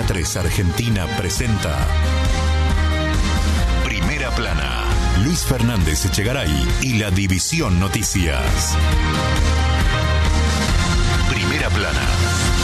3 Argentina presenta Primera Plana. Luis Fernández Echegaray y la División Noticias. Primera Plana.